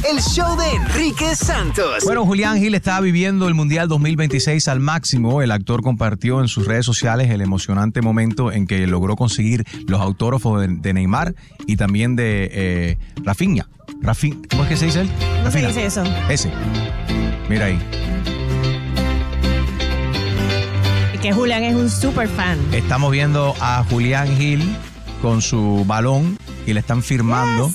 el show de Enrique Santos. Bueno, Julián Gil está viviendo el Mundial 2026 al máximo. El actor compartió en sus redes sociales el emocionante momento en que logró conseguir los autógrafos de Neymar y también de Rafinha. ¿Cómo es que se dice él? No se dice eso. Ese. Mira ahí. Y que Julián es un super fan. Estamos viendo a Julián Gil con su balón y le están firmando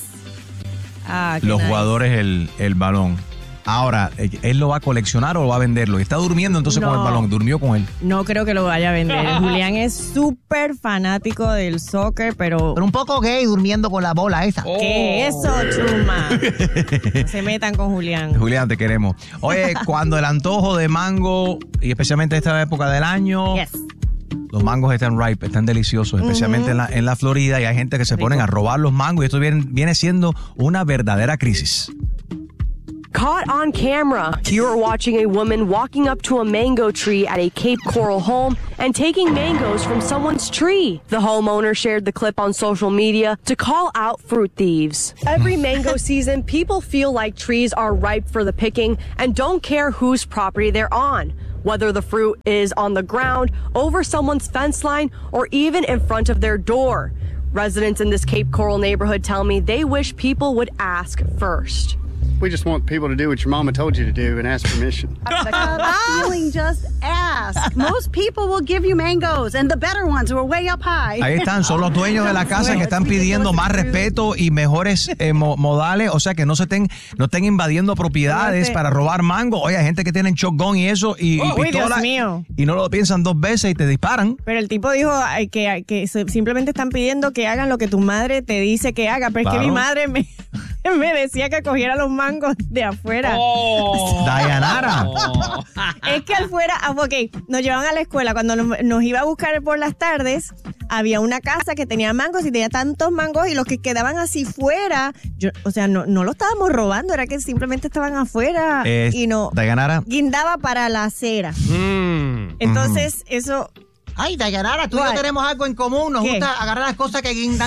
los jugadores el balón. Ahora, ¿él lo va a coleccionar o lo va a venderlo? ¿Está durmiendo entonces con el balón? ¿Durmió con él? No creo que lo vaya a vender. Julián es súper fanático del soccer, pero un poco gay durmiendo con la bola esa. ¿Qué es eso, Chuma? No se metan con Julián. Julián, te queremos. Oye, cuando el antojo de mango, y especialmente esta época del año... Yes. Los mangos están ripe, están deliciosos, especialmente en la Florida, y hay gente que se ponen a robar los mangos y esto viene siendo una verdadera crisis. Caught on camera. You are watching a woman walking up to a mango tree at a Cape Coral home and taking mangoes from someone's tree. The homeowner shared the clip on social media to call out fruit thieves. Every mango season, people feel like trees are ripe for the picking and don't care whose property they're on, whether the fruit is on the ground, over someone's fence line, or even in front of their door. Residents in this Cape Coral neighborhood tell me they wish people would ask first. We just want people to do what your mama told you to do and ask permission. Feeling just ask. Most people will give you mangoes and the better ones who are way up high. Ahí están, son los dueños de la casa que están pidiendo más respeto y mejores modales, o sea, que no estén invadiendo propiedades para robar mango. Oye, hay gente que tienen shotgun y eso y pistola, Dios mío. Y no lo piensan dos veces y te disparan. Pero el tipo dijo que simplemente están pidiendo que hagan lo que tu madre te dice que haga, pero es que mi madre me decía que cogiera los mangos de afuera. Dayanara. Es que afuera, nos llevaban a la escuela cuando nos iba a buscar por las tardes, había una casa que tenía mangos y tenía tantos mangos y los que quedaban así fuera, no lo estábamos robando, era que simplemente estaban afuera y no. Dayanara. Guindaba para la acera. Entonces, eso... Ay, Dayanara, tú y yo tenemos algo en común, nos gusta agarrar las cosas que guindan.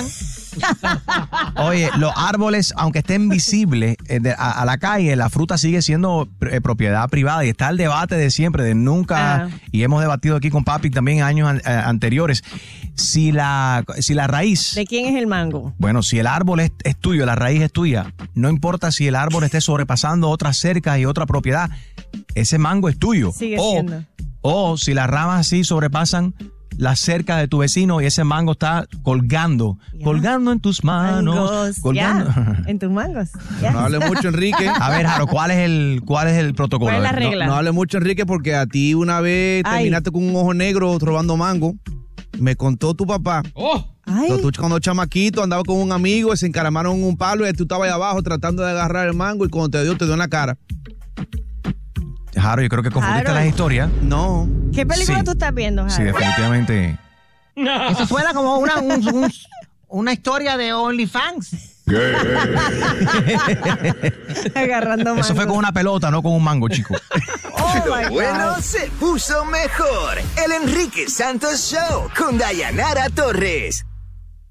Oye, los árboles, aunque estén visibles a la calle, la fruta sigue siendo propiedad privada y está el debate de siempre, de nunca, y hemos debatido aquí con papi también en años anteriores, si la raíz... ¿De quién es el mango? Bueno, si el árbol es tuyo, la raíz es tuya, no importa si el árbol esté sobrepasando otras cercas y otra propiedad, ese mango es tuyo. Sigue siendo. O si las ramas así sobrepasan la cerca de tu vecino y ese mango está colgando en tus manos. Mangos, colgando. En tus mangos. No hable mucho, Enrique. A ver, Jaro, ¿cuál es el protocolo? ¿Cuál es la regla? No hable mucho, Enrique, porque a ti una vez terminaste con un ojo negro robando mango. Me contó tu papá. Tú cuando chamaquito andaba con un amigo y se encaramaron en un palo y tú estabas ahí abajo tratando de agarrar el mango y cuando te dio en la cara. Jaro, yo creo que confundiste las historias. No. ¿Qué película tú estás viendo, Jaro? Sí, definitivamente. Eso suena como una historia de OnlyFans. Agarrando mango. Eso fue con una pelota, no con un mango, chico. Lo bueno se puso mejor. El Enrique Santos Show con Dayanara Torres.